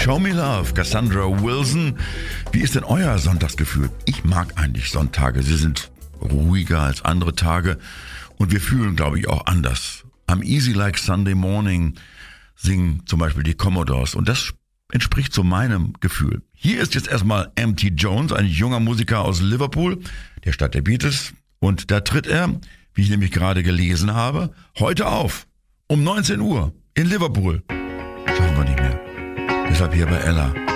Show Me Love, Cassandra Wilson. Wie ist denn euer Sonntagsgefühl? Ich mag eigentlich Sonntage. Sie sind ruhiger als andere Tage und wir fühlen, glaube ich, auch anders. I'm Easy Like Sunday Morning singen zum Beispiel die Commodores und das entspricht so meinem Gefühl. Hier ist jetzt erstmal M.T. Jones, ein junger Musiker aus Liverpool, der Stadt der Beatles. Und da tritt er, wie ich nämlich gerade gelesen habe, heute auf. Um 19 Uhr in Liverpool. Schaffen wir nicht mehr. Deshalb hier bei Ella.